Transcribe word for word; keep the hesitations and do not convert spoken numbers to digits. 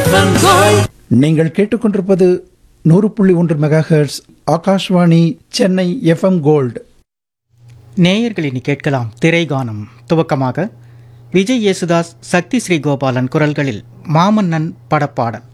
நீங்கள் கேட்டுக்கொண்டிருப்பது நூறு புள்ளி ஒன்று mega hertz Akashvani Chennai FM gold. நேயர்களினி கேட்கலாம் திரைகானம். துவக்கமாக விஜய் யேசுதாஸ், சக்தி ஸ்ரீகோபாலன் குரல்களில் மாமன்னன் படப்பாடல்.